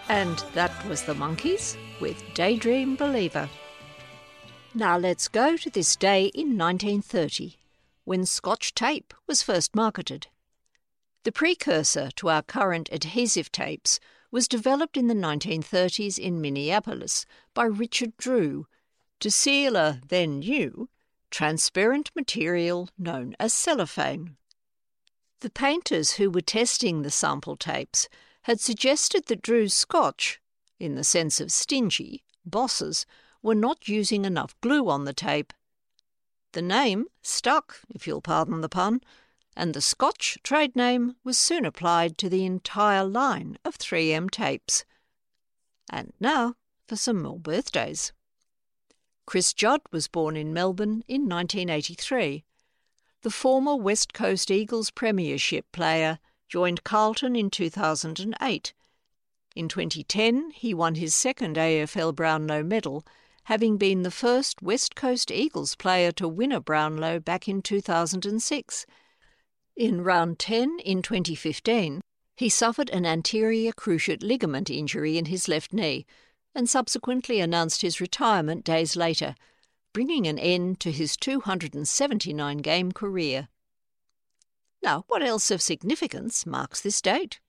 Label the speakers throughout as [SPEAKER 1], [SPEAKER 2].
[SPEAKER 1] And that was the Monkees with Daydream Believer. Now let's go to this day in 1930, when Scotch tape was first marketed. The precursor to our current adhesive tapes was developed in the 1930s in Minneapolis by Richard Drew to seal a then new transparent material known as cellophane. The painters who were testing the sample tapes had suggested that Drew's Scotch, in the sense of stingy, bosses were not using enough glue on the tape. The name stuck, if you'll pardon the pun, and the Scotch trade name was soon applied to the entire line of 3M tapes. And now for some more birthdays. Chris Judd was born in Melbourne in 1983. The former West Coast Eagles premiership player joined Carlton in 2008. In 2010, he won his second AFL Brownlow medal, having been the first West Coast Eagles player to win a Brownlow back in 2006. In round 10 in 2015, he suffered an anterior cruciate ligament injury in his left knee and subsequently announced his retirement days later, bringing an end to his 279-game career. Now, what else of significance marks this date?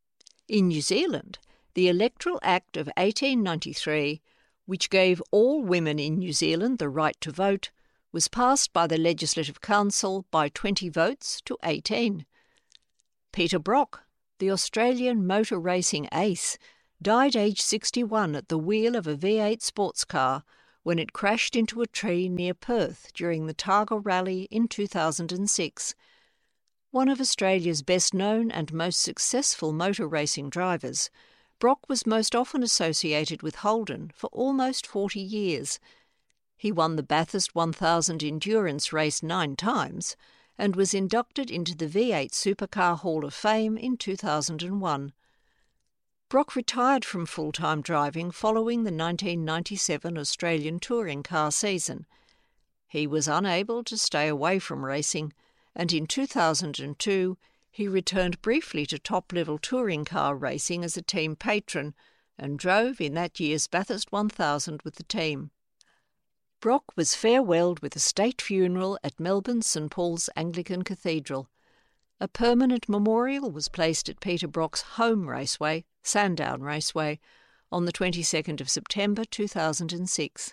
[SPEAKER 1] In New Zealand, the Electoral Act of 1893, which gave all women in New Zealand the right to vote, was passed by the Legislative Council by 20 votes to 18. Peter Brock, the Australian motor racing ace, died aged 61 at the wheel of a V8 sports car when it crashed into a tree near Perth during the Targa Rally in 2006. One of Australia's best-known and most successful motor racing drivers, Brock was most often associated with Holden for almost 40 years. He won the Bathurst 1000 endurance race 9 times and was inducted into the V8 Supercar Hall of Fame in 2001. Brock retired from full-time driving following the 1997 Australian touring car season. He was unable to stay away from racing, and in 2002 he returned briefly to top-level touring car racing as a team patron and drove in that year's Bathurst 1000 with the team. Brock was farewelled with a state funeral at Melbourne's St Paul's Anglican Cathedral. A permanent memorial was placed at Peter Brock's home raceway, Sandown Raceway, on the 22nd of September 2006.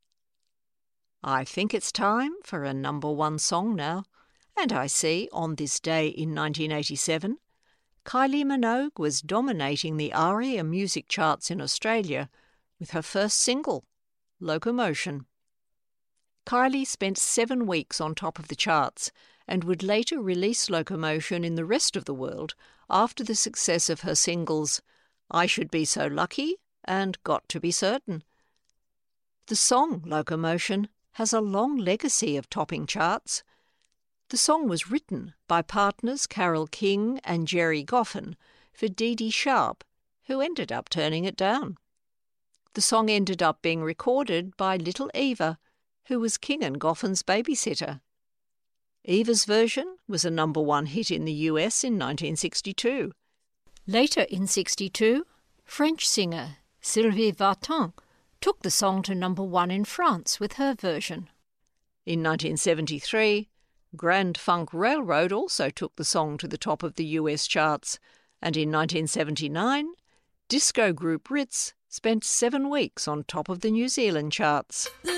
[SPEAKER 1] I think it's time for a number one song now, and I see on this day in 1987, Kylie Minogue was dominating the ARIA music charts in Australia with her first single, Locomotion. Kylie spent 7 weeks on top of the charts and would later release Locomotion in the rest of the world after the success of her singles I Should Be So Lucky and Got to Be Certain. The song Locomotion has a long legacy of topping charts. The song was written by partners Carole King and Jerry Goffin for Dee Dee Sharp, who ended up turning it down. The song ended up being recorded by Little Eva, who was King and Goffin's babysitter. Eva's version was a number one hit in the US in 1962. Later in 1962, French singer Sylvie Vartan took the song to number one in France with her version. In 1973, Grand Funk Railroad also took the song to the top of the US charts, and in 1979, disco group Ritz spent 7 weeks on top of the New Zealand charts.